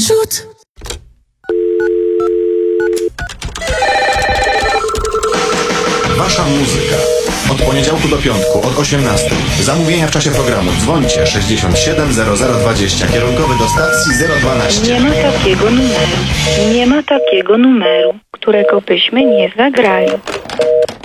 Rzut! Wasza muzyka. Od poniedziałku do piątku, od 18. Zamówienia w czasie programu. Dzwońcie 67 0020. Kierunkowy do stacji 012. Nie ma takiego numeru. Nie ma takiego numeru, którego byśmy nie zagrali.